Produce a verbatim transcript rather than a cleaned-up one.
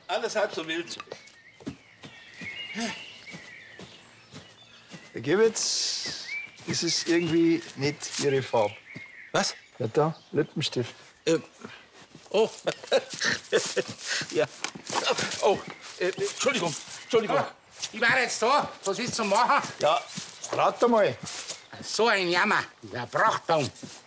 alles halb so wild. Herr Gewitz, das ist irgendwie nicht Ihre Farbe. Was? Ja, da, Lippenstift. Ähm. Oh. Ja. Oh, äh, Entschuldigung, Entschuldigung. Ah, ich war jetzt da. Was ist zu machen? Ja, rat mal. So ein Jammer. Der Brachbaum.